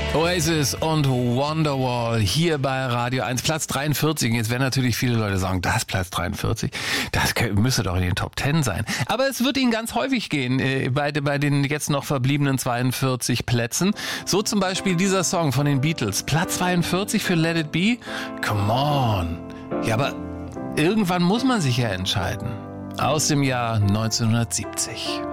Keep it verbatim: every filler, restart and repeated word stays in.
Oasis und Wonderwall hier bei Radio eins, Platz dreiundvierzig. Jetzt werden natürlich viele Leute sagen, das ist Platz dreiundvierzig, das müsste doch in den Top zehn sein. Aber es wird Ihnen ganz häufig gehen äh, bei, bei den jetzt noch verbliebenen zweiundvierzig Plätzen. So zum Beispiel dieser Song von den Beatles, Platz zweiundvierzig für Let It Be. Come on. Ja, aber irgendwann muss man sich ja entscheiden. Aus dem Jahr neunzehnhundertsiebzig.